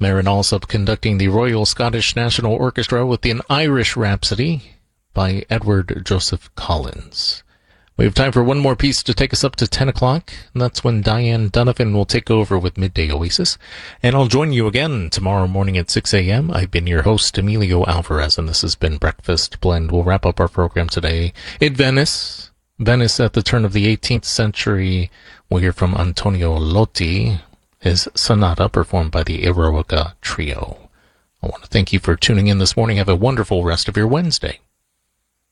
Marin Alsop conducting the Royal Scottish National Orchestra with an Irish Rhapsody by Edward Joseph Collins. We have time for one more piece to take us up to 10 o'clock, and that's when Diane Donovan will take over with Midday Oasis. And I'll join you again tomorrow morning at 6 a.m. I've been your host, Emilio Alvarez, and this has been Breakfast Blend. We'll wrap up our program today in Venice. Venice at the turn of the 18th century. We'll hear from Antonio Lotti, his sonata performed by the Eroica Trio. I want to thank you for tuning in this morning. Have a wonderful rest of your Wednesday.